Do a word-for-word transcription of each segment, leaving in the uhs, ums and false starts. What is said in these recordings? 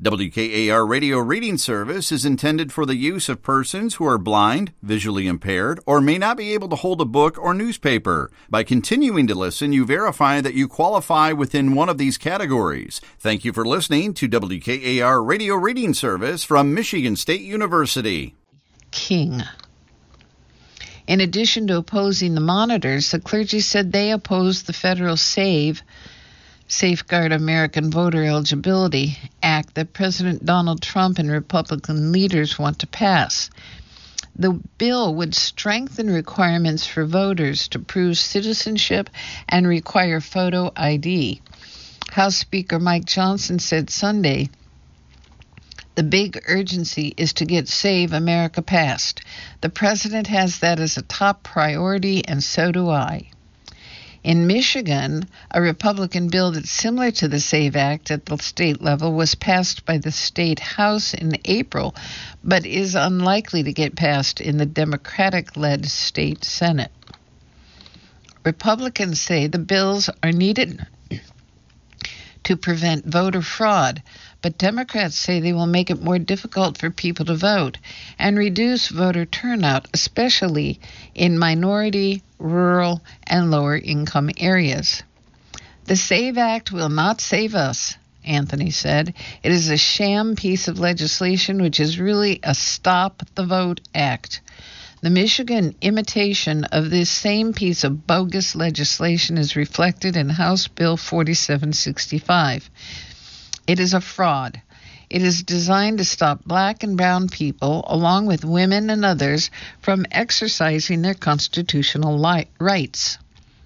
W K A R Radio Reading Service is intended for the use of persons who are blind, visually impaired, or may not be able to hold a book or newspaper. By continuing to listen, you verify that you qualify within one of these categories. Thank you for listening to W K A R Radio Reading Service from Michigan State University. King. In addition to opposing the monitors, the clergy said they opposed the federal SAVE, Safeguard American Voter Eligibility Act that President Donald Trump and Republican leaders want to pass. The bill would strengthen requirements for voters to prove citizenship and require photo I D. House Speaker Mike Johnson said Sunday, "The big urgency is to get Save America passed. The president has that as a top priority, and so do I." In Michigan, a Republican bill that's similar to the SAVE Act at the state level was passed by the state House in April, but is unlikely to get passed in the Democratic-led state Senate. Republicans say the bills are needed to prevent voter fraud, but Democrats say they will make it more difficult for people to vote and reduce voter turnout, especially in minority, rural, and lower-income areas. The SAVE Act will not save us, Anthony said. It is a sham piece of legislation which is really a Stop the Vote Act. The Michigan imitation of this same piece of bogus legislation is reflected in House Bill forty-seven sixty-five. It is a fraud. It is designed to stop black and brown people, along with women and others, from exercising their constitutional li- rights.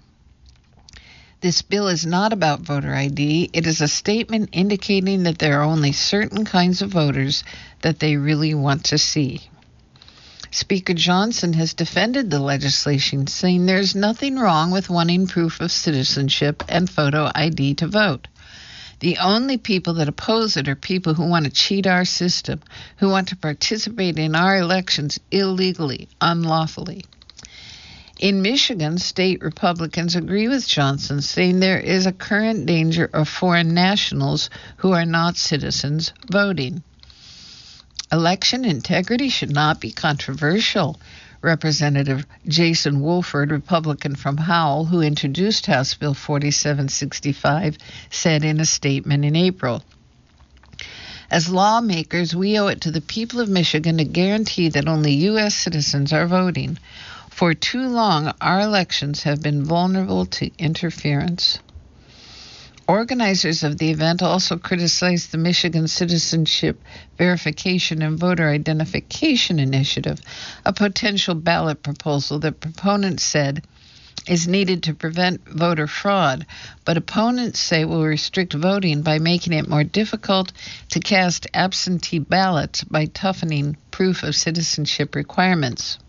This bill is not about voter I D. It is a statement indicating that there are only certain kinds of voters that they really want to see. Speaker Johnson has defended the legislation, saying there's nothing wrong with wanting proof of citizenship and photo I D to vote. The only people that oppose it are people who want to cheat our system, who want to participate in our elections illegally, unlawfully. In Michigan, state Republicans agree with Johnson, saying there is a current danger of foreign nationals who are not citizens voting. Election integrity should not be controversial, Representative Jason Wolford, Republican from Howell, who introduced House Bill forty-seven sixty-five, said in a statement in April. As lawmakers, we owe it to the people of Michigan to guarantee that only U S citizens are voting. For too long, our elections have been vulnerable to interference. Organizers of the event also criticized the Michigan Citizenship Verification and Voter Identification Initiative, a potential ballot proposal that proponents said is needed to prevent voter fraud, but opponents say will restrict voting by making it more difficult to cast absentee ballots by toughening proof of citizenship requirements.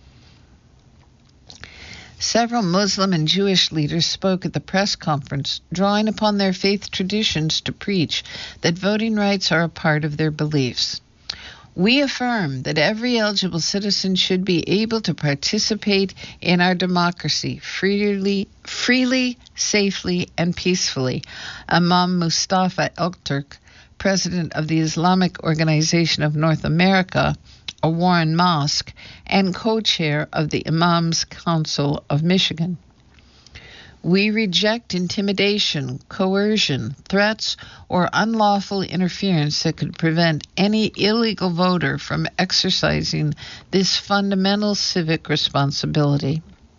Several Muslim and Jewish leaders spoke at the press conference, drawing upon their faith traditions to preach that voting rights are a part of their beliefs. We affirm that every eligible citizen should be able to participate in our democracy freely, freely, safely, and peacefully. Imam Mustafa Elturk, president of the Islamic Organization of North America, a Warren Mosque, and co-chair of the Imams Council of Michigan. We reject intimidation, coercion, threats, or unlawful interference that could prevent any illegal voter from exercising this fundamental civic responsibility.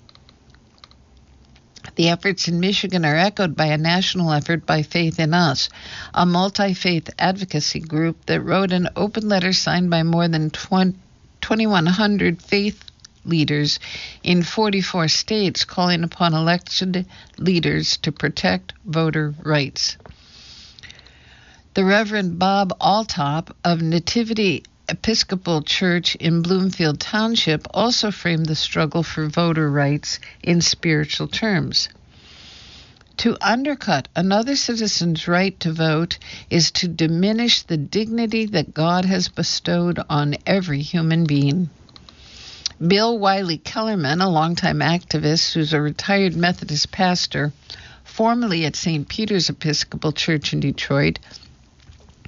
The efforts in Michigan are echoed by a national effort by Faith in Us, a multi-faith advocacy group that wrote an open letter signed by more than twenty-one hundred faith leaders in forty-four states calling upon elected leaders to protect voter rights. The Reverend Bob Altop of Nativity Episcopal Church in Bloomfield Township also framed the struggle for voter rights in spiritual terms. To undercut another citizen's right to vote is to diminish the dignity that God has bestowed on every human being. Bill Wiley Kellerman, a longtime activist who's a retired Methodist pastor, formerly at Saint Peter's Episcopal Church in Detroit,